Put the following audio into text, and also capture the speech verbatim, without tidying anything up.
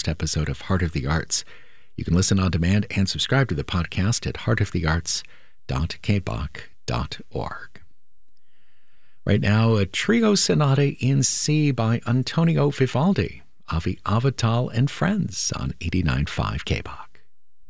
last episode of Heart of the Arts. You can listen on demand and subscribe to the podcast at heart of the arts dot k b o c dot org. Right now, a trio sonata in C by Antonio Vivaldi, Avi Avital and Friends on eighty-nine point five K B O C.